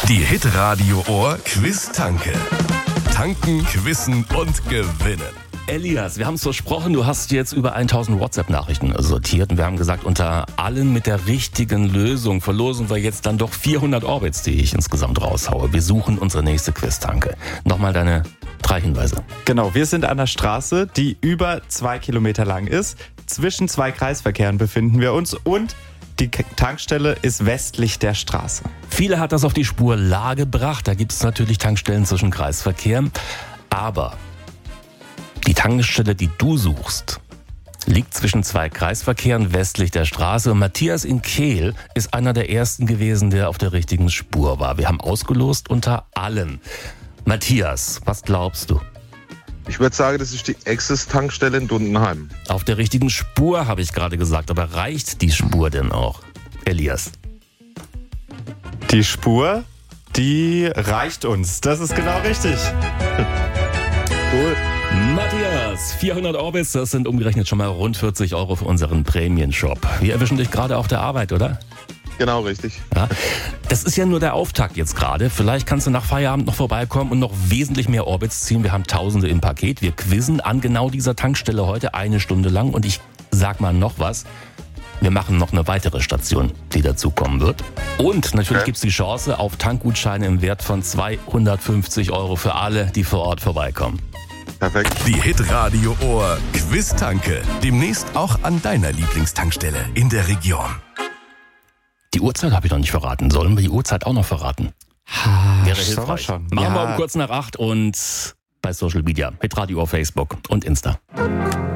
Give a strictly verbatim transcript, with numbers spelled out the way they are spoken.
Die Hitradio Ohr Quiz-Tanke. Tanken, quizzen und gewinnen. Elias, wir haben es versprochen, du hast jetzt über tausend WhatsApp-Nachrichten sortiert und wir haben gesagt, unter allen mit der richtigen Lösung verlosen wir jetzt dann doch vierhundert Orbits, die ich insgesamt raushaue. Wir suchen unsere nächste Quiz-Tanke. Nochmal deine drei Hinweise. Genau, wir sind an der Straße, die über zwei Kilometer lang ist. Zwischen zwei Kreisverkehren befinden wir uns und die Tankstelle ist westlich der Straße. Viele hat das auf die Spur La gebracht. Da gibt es natürlich Tankstellen zwischen Kreisverkehren. Aber die Tankstelle, die du suchst, liegt zwischen zwei Kreisverkehren westlich der Straße. Und Matthias in Kehl ist einer der ersten gewesen, der auf der richtigen Spur war. Wir haben ausgelost unter allen. Matthias, was glaubst du? Ich würde sagen, das ist die Access-Tankstelle in Dundenheim. Auf der richtigen Spur, habe ich gerade gesagt. Aber reicht die Spur denn auch? Elias? Die Spur, die reicht uns. Das ist genau richtig. Cool. Matthias, vierhundert Orbits, das sind umgerechnet schon mal rund vierzig Euro für unseren Prämienshop. Wir erwischen dich gerade auf der Arbeit, oder? Genau, richtig. Ja. Das ist ja nur der Auftakt jetzt gerade. Vielleicht kannst du nach Feierabend noch vorbeikommen und noch wesentlich mehr Orbits ziehen. Wir haben Tausende im Paket. Wir quizzen an genau dieser Tankstelle heute eine Stunde lang. Und ich sag mal noch was. Wir machen noch eine weitere Station, die dazukommen wird. Und natürlich Okay. gibt es die Chance auf Tankgutscheine im Wert von zweihundertfünfzig Euro für alle, die vor Ort vorbeikommen. Perfekt. Die Hitradio Ohr Quiz-Tanke. Demnächst auch an deiner Lieblingstankstelle in der Region. Die Uhrzeit habe ich noch nicht verraten. Sollen wir die Uhrzeit auch noch verraten? Ha, Wäre soll man hilfreich. schon. Machen Ja. wir um kurz nach acht und bei Social Media, Hitradio auf Facebook und Insta.